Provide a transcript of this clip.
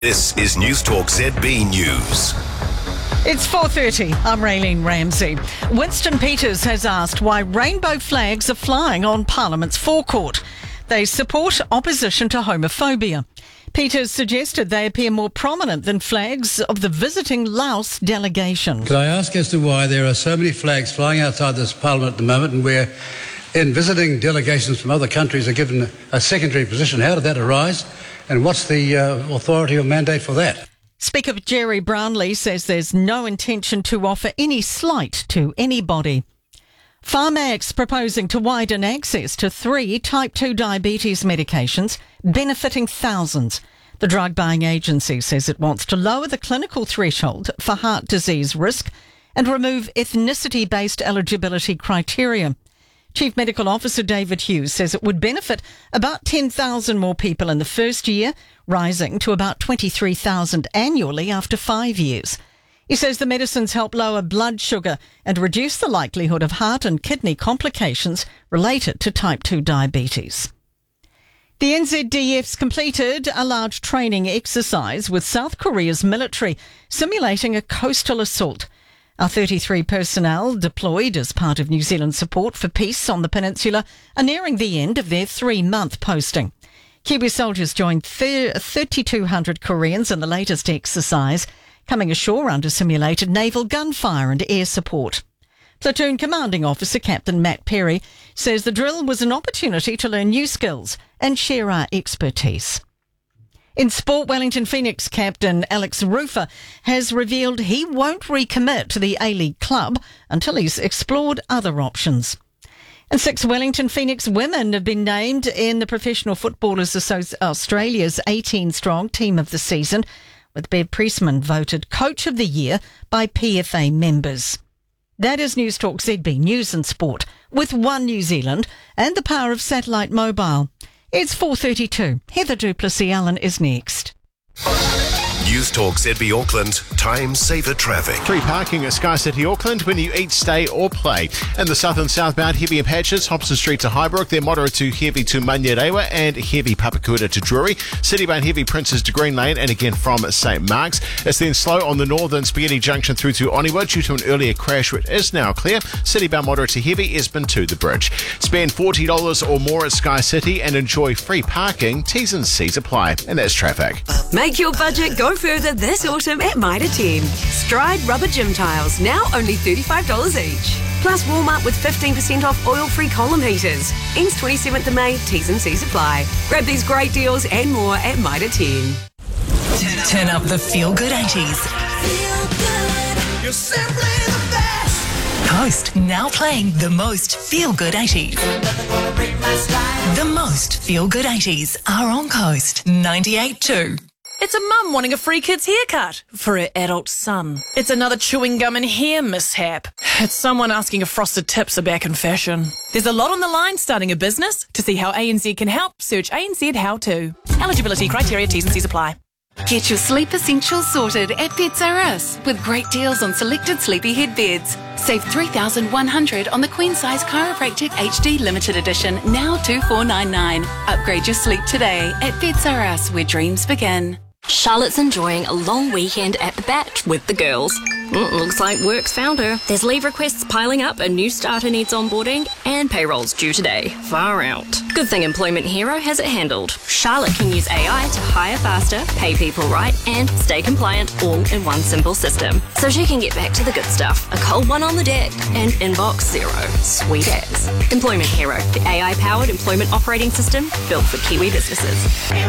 This is News Talk ZB News. It's 4:30. I'm Raylene Ramsey. Winston Peters has asked why rainbow flags are flying on Parliament's forecourt. They support opposition to homophobia. Peters suggested they appear more prominent than flags of the visiting Laos delegation. Could I ask as to why there are so many flags flying outside this Parliament at the moment, and where in visiting delegations from other countries are given a secondary position? How did that arise? And what's the authority or mandate for that? Speaker Jerry Brownlee says there's no intention to offer any slight to anybody. Pharmax proposing to widen access to 3 type 2 diabetes medications, benefiting thousands. The drug buying agency says it wants to lower the clinical threshold for heart disease risk and remove ethnicity-based eligibility criteria. Chief Medical Officer David Hughes says it would benefit about 10,000 more people in the first year, rising to about 23,000 annually after 5 years. He says the medicines help lower blood sugar and reduce the likelihood of heart and kidney complications related to type 2 diabetes. The NZDF's completed a large training exercise with South Korea's military, simulating a coastal assault. Our 33 personnel deployed as part of New Zealand's support for peace on the peninsula are nearing the end of their 3-month posting. Kiwi soldiers joined 3,200 Koreans in the latest exercise, coming ashore under simulated naval gunfire and air support. Platoon Commanding Officer Captain Matt Perry says the drill was an opportunity to learn new skills and share our expertise. In sport, Wellington Phoenix captain Alex Rufer has revealed he won't recommit to the A-League club until he's explored other options. And 6 Wellington Phoenix women have been named in the Professional Footballers Australia's 18-strong team of the season, with Bev Priestman voted Coach of the Year by PFA members. That is News Talk ZB News and Sport with One New Zealand and the power of satellite mobile. It's 4:32. Heather Duplessis-Allen is next. News Talk ZB Auckland, time saver traffic. Free parking at Sky City Auckland when you eat, stay or play. In the south and southbound, heavy in patches, Hobson Street to Highbrook, then moderate to heavy to Manyarewa and heavy Papakura to Drury. Citybound heavy Princes to Green Lane and again from St Mark's. It's then slow on the northern Spaghetti Junction through to Oniwa due to an earlier crash, which is now clear. Citybound moderate to heavy Esmond to the bridge. Spend $40 or more at Sky City and enjoy free parking. T's and C's apply. And that's traffic. Make your budget go further this autumn at Mitre 10. Stride rubber gym tiles, now only $35 each. Plus Walmart with 15% off oil-free column heaters. Ends 27th of May, T's and C's apply. Grab these great deals and more at Mitre 10. Turn up the feel-good 80s. You're simply the best. Coast now playing the most feel-good 80s. The most feel-good 80s are on Coast 98.2. It's a mum wanting a free kid's haircut for her adult son. It's another chewing gum and hair mishap. It's someone asking if frosted tips are back in fashion. There's a lot on the line starting a business. To see how ANZ can help, search ANZ How To. Eligibility criteria, T's and C's apply. Get your sleep essentials sorted at Beds R Us with great deals on selected sleepyhead beds. Save $3,100 on the Queen Size Chiropractic HD Limited Edition, now $2,499. Upgrade your sleep today at Beds R Us, where dreams begin. Charlotte's enjoying a long weekend at the Bat with the girls. Looks like work's found her. There's leave requests piling up, a new starter needs onboarding, and payroll's due today. Far out. Good thing Employment Hero has it handled. Charlotte can use AI to hire faster, pay people right, and stay compliant all in one simple system. So she can get back to the good stuff. A cold one on the deck and inbox zero. Sweet as. Employment Hero, the AI-powered employment operating system built for Kiwi businesses.